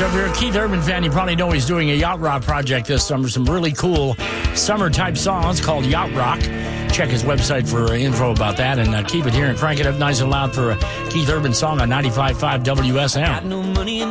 So if you're a Keith Urban fan, you probably know he's doing a yacht rock project this summer. Some really cool summer-type songs called Yacht Rock. Check his website for info about that, and keep it here and crank it up nice and loud for a Keith Urban song on 95.5 WSM.